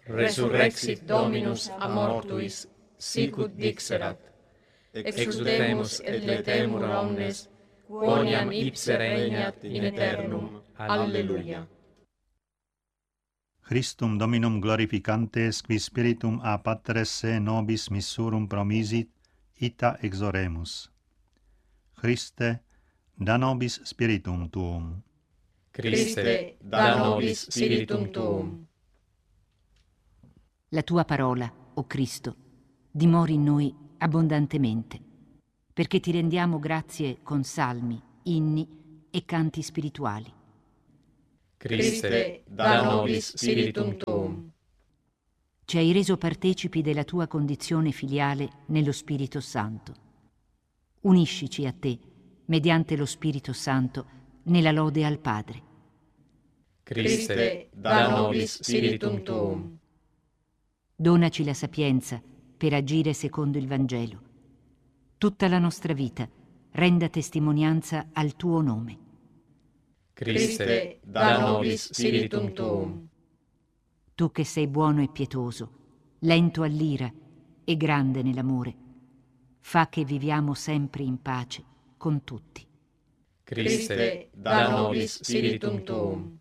resurrexit Dominus a mortuis, sicut dixerat, exultemus et letemur omnes, quoniam ipse regnat in aeternum. Alleluia. Christum Dominum glorificantes, qui spiritum a Patres se nobis missurum promisit, ita exoremus. Christe, da nobis spiritum tuum. Christe, da nobis spiritum tuum. La tua parola, o Cristo, dimori in noi abbondantemente, perché ti rendiamo grazie con salmi, inni e canti spirituali. Christe, da nobis spiritum tuum. Ci hai reso partecipi della tua condizione filiale nello Spirito Santo. Uniscici a te, mediante lo Spirito Santo, nella lode al Padre. Christe, da nobis spiritum tuum. Donaci la sapienza per agire secondo il Vangelo. Tutta la nostra vita renda testimonianza al tuo nome. Christe, da nobis spiritum tuum. Tu che sei buono e pietoso, lento all'ira e grande nell'amore, fa che viviamo sempre in pace con tutti. Christe, da nobis spiritum tuum.